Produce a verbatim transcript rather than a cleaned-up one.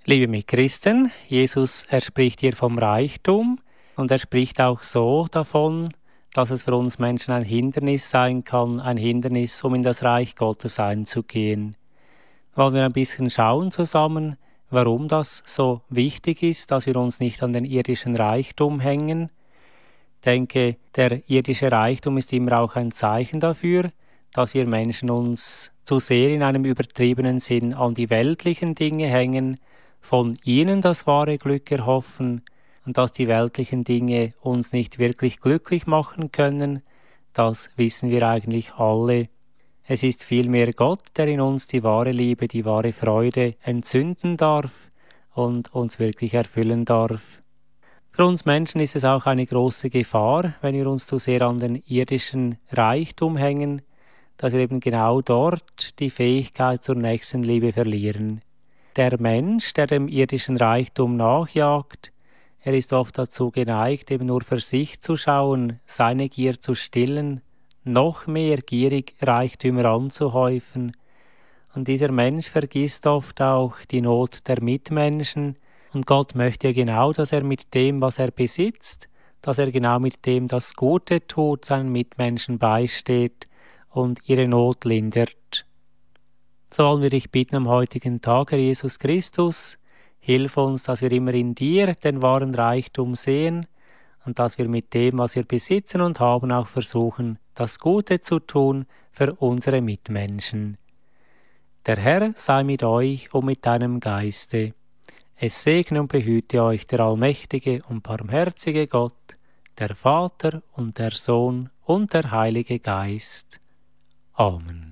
Liebe Mitchristen, Jesus, er spricht hier vom Reichtum und er spricht auch so davon, dass es für uns Menschen ein Hindernis sein kann, ein Hindernis, um in das Reich Gottes einzugehen. Wollen wir ein bisschen schauen zusammen, warum das so wichtig ist, dass wir uns nicht an den irdischen Reichtum hängen. Ich denke, der irdische Reichtum ist immer auch ein Zeichen dafür, dass wir Menschen uns zu sehr in einem übertriebenen Sinn an die weltlichen Dinge hängen, von ihnen das wahre Glück erhoffen und dass die weltlichen Dinge uns nicht wirklich glücklich machen können, das wissen wir eigentlich alle. Es ist vielmehr Gott, der in uns die wahre Liebe, die wahre Freude entzünden darf und uns wirklich erfüllen darf. Für uns Menschen ist es auch eine große Gefahr, wenn wir uns zu sehr an den irdischen Reichtum hängen, dass wir eben genau dort die Fähigkeit zur Nächstenliebe verlieren. Der Mensch, der dem irdischen Reichtum nachjagt, er ist oft dazu geneigt, eben nur für sich zu schauen, seine Gier zu stillen, noch mehr gierig Reichtümer anzuhäufen. Und dieser Mensch vergisst oft auch die Not der Mitmenschen. Und Gott möchte genau, dass er mit dem, was er besitzt, dass er genau mit dem das Gute tut, seinen Mitmenschen beisteht und ihre Not lindert. So wollen wir dich bitten am heutigen Tag, Herr Jesus Christus, hilf uns, dass wir immer in dir den wahren Reichtum sehen und dass wir mit dem, was wir besitzen und haben, auch versuchen, das Gute zu tun für unsere Mitmenschen. Der Herr sei mit euch und mit deinem Geiste. Es segne und behüte euch der allmächtige und barmherzige Gott, der Vater und der Sohn und der Heilige Geist. Amen.